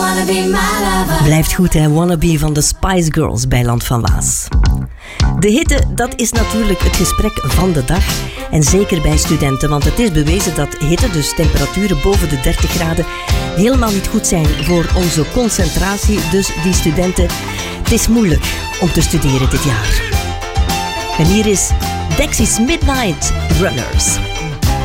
Blijft goed, hè? Wannabe van de Spice Girls bij Land van Waas. De hitte, dat is natuurlijk het gesprek van de dag. En zeker bij studenten, want het is bewezen dat hitte, dus temperaturen boven de 30 graden, helemaal niet goed zijn voor onze concentratie. Dus die studenten, het is moeilijk om te studeren dit jaar. En hier is Dexys Midnight Runners.